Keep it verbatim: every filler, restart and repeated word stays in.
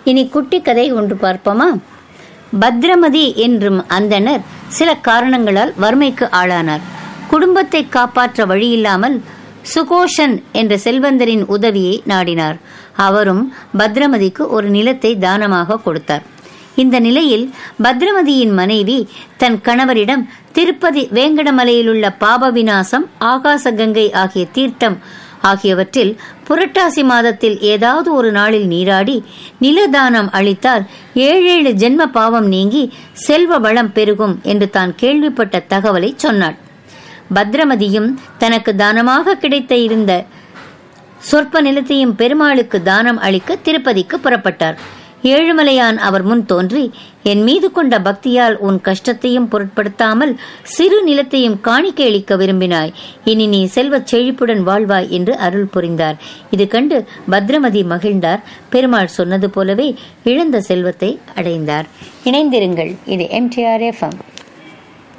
இனி குட்டி கதை ஒன்று பார்ப்போமா? பத்ரமதி என்றும் அந்தனர் சில காரணங்களால் வறுமைக்கு ஆளானார். குடும்பத்தை காப்பாற்ற வழியில்லாமல் சுகோஷன் என்ற செல்வந்தரின் உதவியை நாடினார். அவரும் பத்ரமதிக்கு ஒரு நிலத்தை தானமாக கொடுத்தார். இந்த நிலையில் பத்ரமதியின் மனைவி தன் கணவரிடம் திருப்பதி வேங்கடமலையிலுள்ள பாப விநாசம், ஆகாச கங்கை ஆகிய தீர்த்தம் ஆகியவற்றில் புரட்டாசி மாதத்தில் ஏதாவது ஒரு நாளில் நீராடி நிலதானம் அளித்தால் ஏழேழு ஜென்ம பாவம் நீங்கி செல்வ வளம் பெருகும் என்று தான் கேள்விப்பட்ட தகவலை சொன்னாள். பத்ரமதியும் தனக்கு தானமாக கிடைத்த இருந்த சொற்ப நிலத்தையும் பெருமாளுக்கு தானம் அளிக்க திருப்பதிக்கு புறப்பட்டார். ஏழுமலையான் அவர் முன் தோன்றி, என் மீது கொண்ட பக்தியால் உன் கஷ்டத்தையும் பொருட்படுத்தாமல் சிறு நிலத்தையும் காணிக்கை அளிக்க விரும்பினாய். இனி நீ செல்வச் செழிப்புடன் வாழ்வாய் என்று அருள் புரிந்தார். இது கண்டு பத்ரமதி மகிழ்ந்தார். பெருமாள் சொன்னது போலவே இழந்த செல்வத்தை அடைந்தார். இணைந்திருங்கள். இது M D R F M.